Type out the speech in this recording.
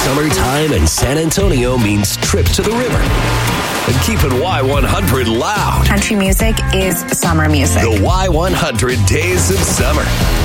Summertime in San Antonio means trip to the river. And keeping Y100 loud. Country music is summer music. The Y100 Days of Summer.